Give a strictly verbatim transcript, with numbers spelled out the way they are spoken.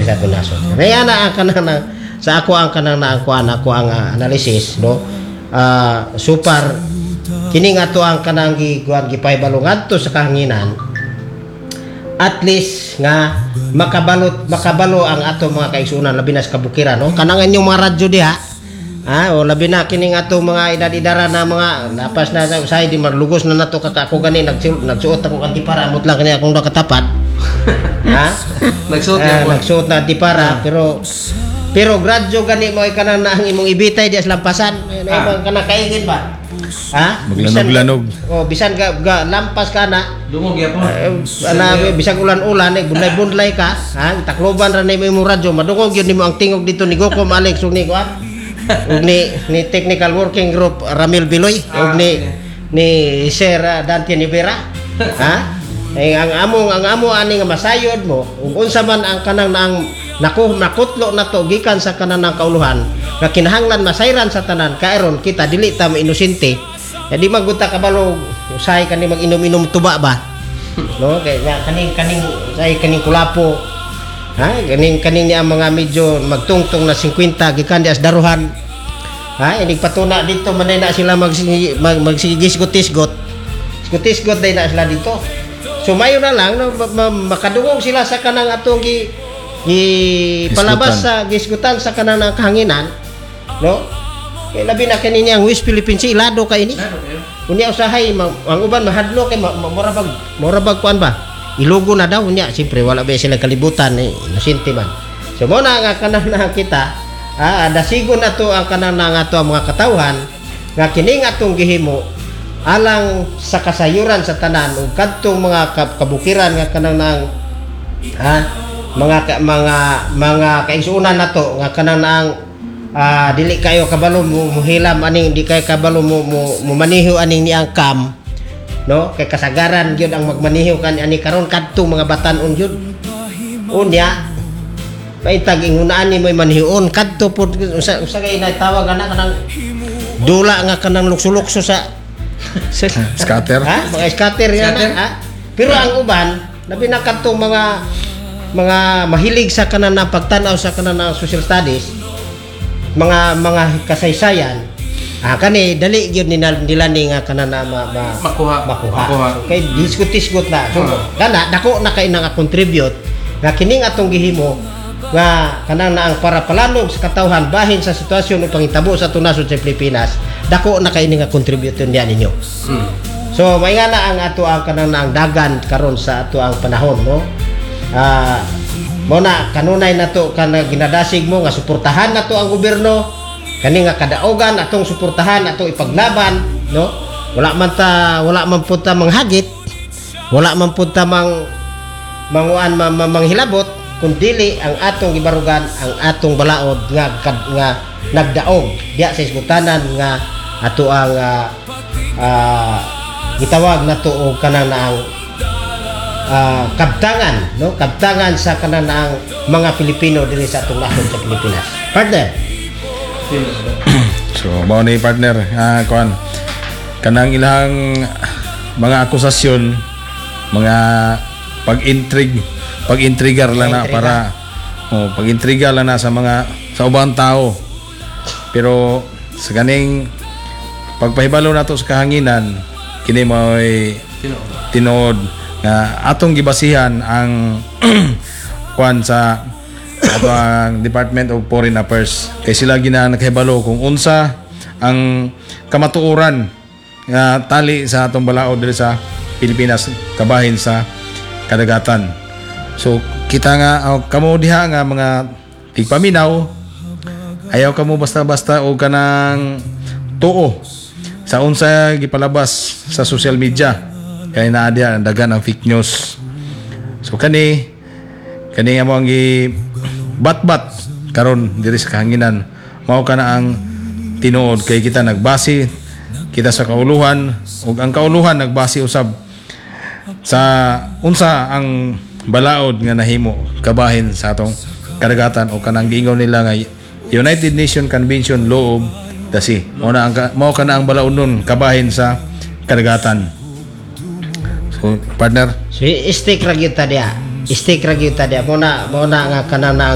sa ato nasod. Kaya na ang kanang na, sa ako ang kanang na ako ang ako ang uh, analysis no. Uh, super kini nga to ang kanang gikuan gipahibalo ngadto sa kahanginan. At least nga makabalot makabalo ang ato mga kaigsunan labi na sa kabukiran no. Kanang inyong mga radyo diha. Ah, o labi na kini nga to mga edad-edara na mga napas na sa usay di marlugos na nato kako gani nagsuot nagsuot ako kanti para amot lang kani akong nakatapat. Ha? Nagsuot uh, nagsuot na di para pero pero gradyo gani mo kanang na ang imong ibitay di lampasan. Ano ah. Kanang kaingin ba? Ha? Maglanog-lanog. Oh, bisan ga, ga lampas ka na. Dungog gyapon. Uh, ana bisan ulan-ulan eh bunlay-bunlay ka, ha? Takloban ra na imong radyo, madungog yun nimo ang tingog dito ni Gokom Alex ug ni kuan. ug ni ni technical working group Ramil Biloy ug ni ni Sir Dante Nivera. Ha? Ay ang among ang amo ani nga masayod mo ug unsa man ang kanang ang nako nakutlo na to gikan sa kanang kauluhan nga kinahanglan masayran sa tanan kairon kita dili ta mainosente. Ya di magunta kabalo usay kani mag-inom-inom tuba ba. No kay kaning kaning say kaning kulapo. Ha kaning kaning niya mga medyo magtungtong na fifty gikan di as daruhan. Ha ini patuna dito manay na sila mag mag magsigisgot-isgot. Isgot-isgot day na sila dito. So mayo na lang no, makadungog sila sa kanang atong gi, gi palabas sa gisgutan sa kanang kahanginan. No? Kay labi na kanini ang West Philippines ilado kay ini. Unya usahay ang uban mahadlo kay morabag morabag kuan ba? Ilugo na daw unya siyempre wala ba sila kalibutan eh inosente man. So mo na nga kanang na kita ah dasigon ato ang kanang na ato ang mga katawhan nga kini atong gihimo alang sa kasayuran sa tanan ug kadtong mga kabukiran nga kanang nang ha mga mga mga kaigsuonan nato nga kanang nang uh, dili kayo kabalo mo muhilam aning di kay kabalo mo mo maniho aning niang kam no kay kasagaran gyud ang magmaniho kan ani karon kadtong mga batan-on gyud unya paitag ingunaan ni moy manihon kadto pud usa usa kay tawag ana kanang dula nga kanang lukso-lukso sa scatter. Ha? Mga scatter yan. Ha? Pero ang uban, labi na kadtong mga mga mahilig sa kanan ng pagtanaw sa kanan ng social studies, mga mga kasaysayan, ah kani dali gyud nila nila ni nga kanan na ma, ma, makuha. makuha. makuha. Okay, diskut-diskut na. So, uh-huh. kana dako na kay nga contribute nga kining atong gihimo nga kanang na ang para palanog sa katawhan bahin sa sitwasyon ug pangitabo sa tunasod sa Pilipinas dako na kay nga contribution niya ninyo. Hmm. So may nga na ang ato ang kanang na ang dagan karon sa ato ang panahon no. Ah uh, mo na kanunay nato kana ginadasig mo nga suportahan nato ang gobyerno kani nga kadaogan atong suportahan ato ipaglaban no. Wala man ta wala man pud ta manghagit. Wala man pud ta mang manguan ma, ma, manghilabot kundili ang atong gibarugan ang atong balaod nga nga nagdaog diya sa isgutanan nga ato ang uh, uh, gitawag nato og kanang naang uh, kabtangan no kabtangan sa kanang naang mga Pilipino diri sa atong nasod sa Pilipinas. Partner. So mao ni partner ah kuan kanang ilang mga akusasyon mga pag-intrigue pag-intrigar lang na para oh, pag-intriga lang na sa mga sa ubang tao pero sa kaning pagpahibalo nato sa kahanginan kini mo'y tinuod nga atong gibasihan ang kuan sa ato ang Department of Foreign Affairs kay sila gina nakahibalo kung unsa ang kamatuoran nga tali sa atong balaod diri sa Pilipinas kabahin sa kadagatan. So kita nga oh, kamo diha nga mga tigpaminaw ayaw kamo basta-basta o kanang tuo sa unsa gipalabas sa social media kay naa diha dagan ang fake news. So kani kani nga mo ang gi bat-bat karon diri sa kahanginan mao kana ang tinuod kay kita nagbase kita sa kauluhan ug ang kauluhan nagbase usab sa unsa ang balaod nga nahimo kabahin sa atong kadagatan o kanang giingon nila nga United Nations Convention Law of the Sea. Mao na ang mao kana ang balaod nun kabahin sa kadagatan. So partner, So stick ra gyud ta dia. Stick ra gyud ta dia. Mo na mo na nga kanang na